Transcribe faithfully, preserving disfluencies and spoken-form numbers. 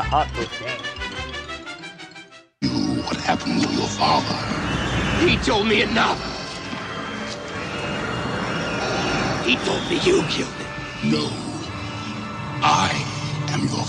hard to say. You, what happened to your father? He told me enough. He told me you killed him. No. I